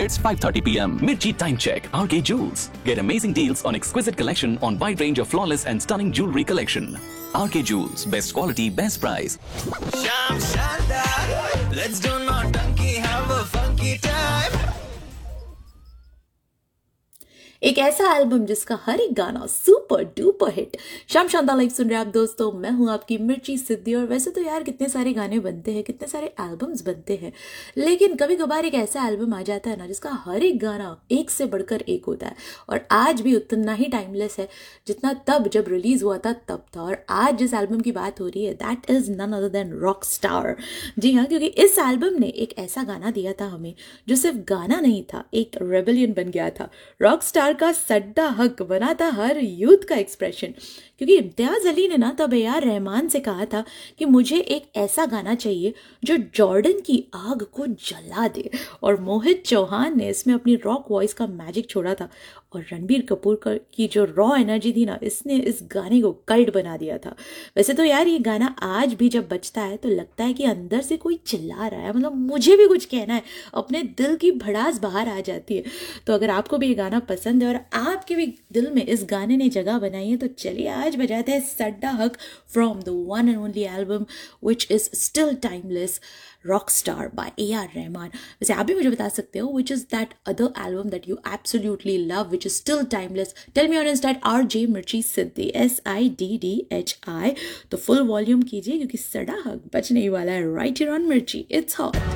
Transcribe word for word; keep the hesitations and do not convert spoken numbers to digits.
It's five thirty p m Mirchi Time Check. R K Jewels. Get amazing deals on exquisite collection on wide range of flawless and stunning jewelry collection. R K Jewels. Best quality, best price. Sham Shandar, let's do naughty, have a funky time. एक ऐसा album जिसका हर एक गाना super duper hit. शाम शानदार live सुन रहे आप दोस्तों, मैं हूं आपकी मिर्ची सिद्धि। और वैसे तो यार कितने सारे गाने बनते हैं, कितने सारे एल्बम्स बनते हैं, लेकिन कभी कभार एक ऐसा एल्बम आ जाता है ना जिसका हर एक गाना एक से बढ़कर एक होता है और आज भी उतना ही टाइमलेस है जितना तब जब रिलीज हुआ था तब था। और आज जिस एल्बम की बात हो रही है that is none other than rock star. जी हाँ, क्योंकि इस एल्बम ने एक ऐसा गाना दिया था हमें जो सिर्फ गाना नहीं था, एक रेबेलियन बन गया था। रॉक स्टार का सड्डा हक बना था हर यूथ का एक्सप्रेशन। क्योंकि इम्तियाज अली ने ना तब ए आर रहमान से कहा था कि मुझे एक ऐसा गाना चाहिए जो जॉर्डन की आग को जला दे, और मोहित चौहान ने इसमें अपनी रॉक वॉइस का मैजिक छोड़ा था। और रणबीर कपूर की जो रॉ एनर्जी थी ना, इसने इस गाने को कल्ट बना दिया था। वैसे तो यार ये गाना आज भी जब बजता है तो लगता है कि अंदर से कोई चिल्ला रहा है, मतलब मुझे भी कुछ कहना है, अपने दिल की भड़ास बाहर आ जाती है। तो अगर आपको भी ये गाना पसंद है और आपके भी दिल में इस गाने ने जगह बनाई है तो चलिए आज बजाते हैं सड्डा हक from the one and only album which is still timeless, Rockstar by A R Rahman. वैसे आप भी मुझे बता सकते हो which is that other album that you absolutely love which is still timeless. Tell me on Insta at R J Mirchi Siddhi, S I D D H I। तो full volume कीजिए क्योंकि सड़ा हक बचने ही वाला है right here on Mirchi. It's hot.